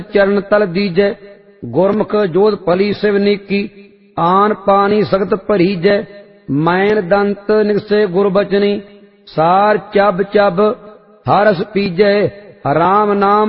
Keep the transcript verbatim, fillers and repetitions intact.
चरण तल दीजै। गुरमुख जोध भली सिव नीकी, आन पानी सख्त भरीजै। मैन दंत निगसे गुर बचनी, सार चब चब हरस पीजै। राम नाम